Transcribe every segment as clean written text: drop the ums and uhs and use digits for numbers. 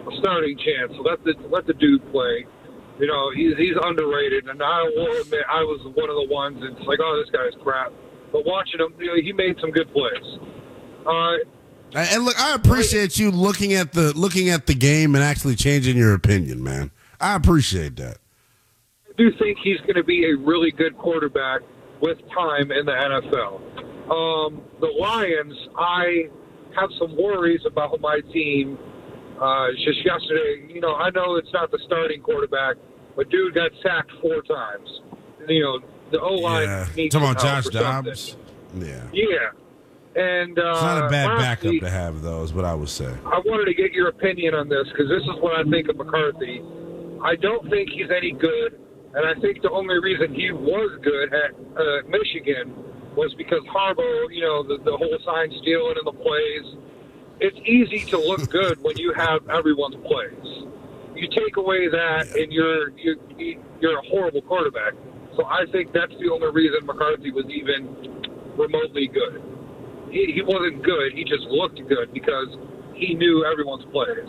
a starting chance. So let the dude play. You know, he's underrated, and I will admit I was one of the ones that's like, oh, this guy's crap. But watching him, you know, he made some good plays. And look, I appreciate you looking at the game and actually changing your opinion, man. I appreciate that. I do think he's going to be a really good quarterback with time in the NFL. The Lions, I have some worries about my team. Just yesterday, you know, I know it's not the starting quarterback, but dude got sacked 4 times. You know, the O-line needs talking some about help Josh Dobbs? Yeah. Yeah. And it's not a bad backup to have, though, is what I would say. I wanted to get your opinion on this because this is what I think of McCarthy. I don't think he's any good, and I think the only reason he was good at Michigan was because Harbaugh, you know, the whole sign stealing and the plays. It's easy to look good when you have everyone's plays. You take away that, and you're a horrible quarterback. So I think that's the only reason McCarthy was even remotely good. He wasn't good. He just looked good because he knew everyone's plays.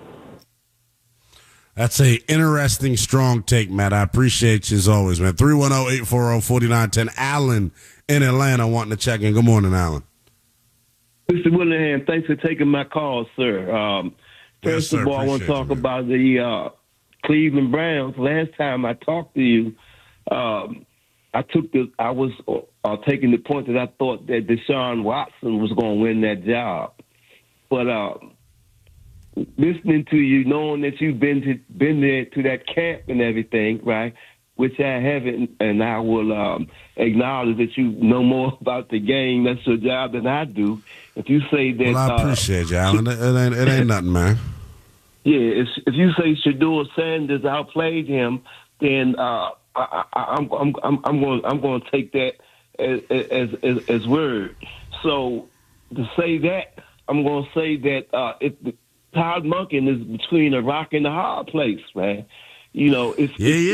That's a interesting, strong take, Matt. I appreciate you as always, man. 310-840-4910. Alan in Atlanta wanting to check in. Good morning, Alan. Mr. Willingham, thanks for taking my call, sir. First of all, I want to talk about the Cleveland Browns. Last time I talked to you, I was taking the point that I thought that Deshaun Watson was going to win that job. But listening to you, knowing that you've been there to that camp and everything, right, which I haven't, and I will acknowledge that you know more about the game. That's your job than I do. If you say that... Well, I appreciate you, Alan. It ain't nothing, man. Yeah, if you say Shedeur Sanders outplayed him, then... I'm going to take that as word. So to say that, I'm going to say that Todd Monken is between a rock and a hard place, man. You know, if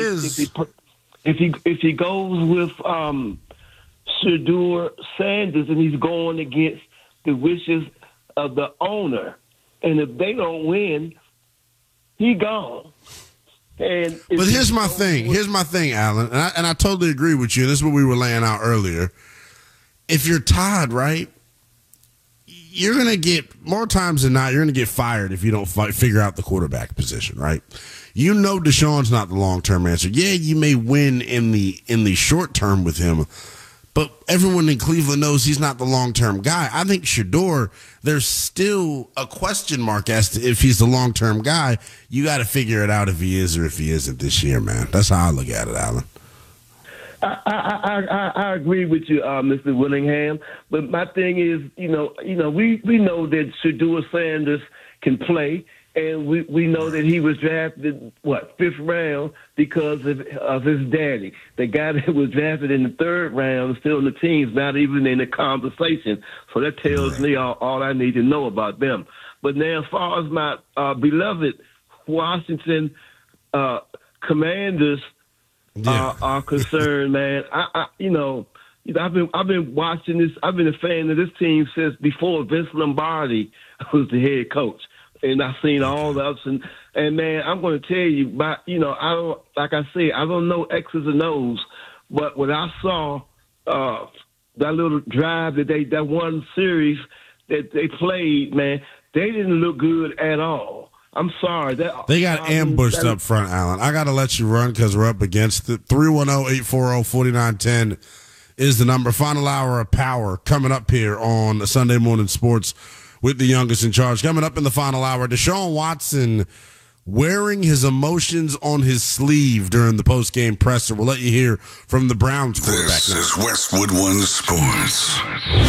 he goes with Shedeur Sanders and he's going against the wishes of the owner, and if they don't win, he gone. But here's my thing, Alan, and I totally agree with you. This is what we were laying out earlier. If you're Todd, right, you're going to get, more times than not, you're going to get fired if you don't figure out the quarterback position, right? You know Deshaun's not the long-term answer. Yeah, you may win in the short term with him, but everyone in Cleveland knows he's not the long-term guy. I think Shedeur, there's still a question mark as to if he's the long-term guy. You got to figure it out if he is or if he isn't this year, man. That's how I look at it, Alan. I agree with you, Mr. Willingham. But my thing is, we know that Shedeur Sanders can play. And we know that he was drafted, 5th round because of his daddy. The guy that was drafted in the 3rd round, still in the team's not even in the conversation. So that tells me all I need to know about them. But now, as far as my beloved Washington Commanders are concerned, man, I've been watching this. I've been a fan of this team since before Vince Lombardi was the head coach. And I've seen all the ups and man, I'm going to tell you, I don't, like I said, I don't know X's and O's, but when I saw that little drive that one series that they played, man, they didn't look good at all. I'm sorry. They got ambushed up front, Alan. I got to let you run because we're up against it. 310-840-4910 is the number. Final hour of Power coming up here on the Sunday Morning Sports with the youngest in charge. Coming up in the final hour, Deshaun Watson wearing his emotions on his sleeve during the post-game presser. We'll let you hear from the Browns quarterback. This is Westwood One Sports.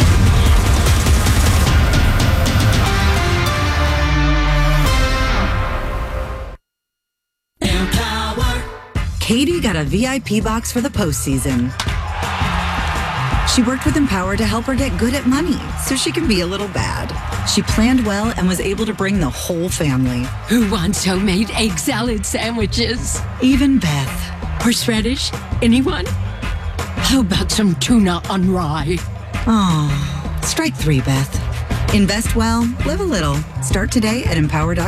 Katie got a VIP box for the postseason. She worked with Empower to help her get good at money so she can be a little bad. She planned well and was able to bring the whole family. Who wants homemade egg salad sandwiches? Even Beth. Horseradish? Anyone? How about some tuna on rye? Oh, strike 3, Beth. Invest well, live a little. Start today at Empower.com.